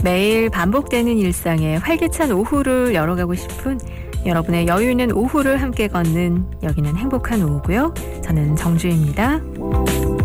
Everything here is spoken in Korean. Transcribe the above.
매일 반복되는 일상에 활기찬 오후를 열어가고 싶은 여러분의 여유 있는 오후를 함께 걷는 여기는 행복한 오후고요. 저는 정주입니다.